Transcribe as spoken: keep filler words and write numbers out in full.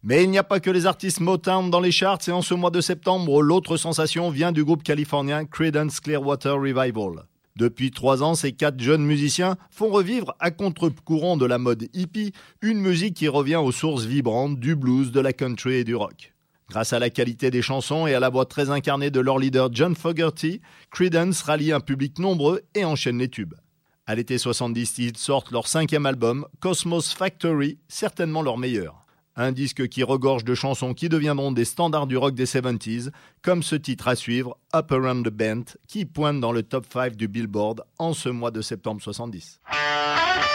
Mais il n'y a pas que les artistes Motown dans les charts et en ce mois de septembre, l'autre sensation vient du groupe californien Creedence Clearwater Revival. Depuis trois ans, ces quatre jeunes musiciens font revivre à contre-courant de la mode hippie une musique qui revient aux sources vibrantes du blues, de la country et du rock. Grâce à la qualité des chansons et à la voix très incarnée de leur leader John Fogerty, Creedence rallie un public nombreux et enchaîne les tubes. À l'été soixante-dix, ils sortent leur cinquième album, Cosmos Factory, certainement leur meilleur. Un disque qui regorge de chansons qui deviendront des standards du rock des soixante-dix, comme ce titre à suivre, Up Around the Bend, qui pointe dans le top cinq du Billboard en ce mois de septembre soixante-dix.